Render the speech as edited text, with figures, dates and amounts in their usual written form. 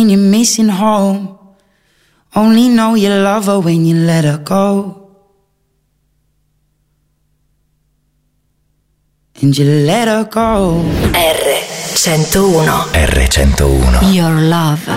when you're missing home. Only know you love her when you let her go. And you let her go. R101. R101. Your love.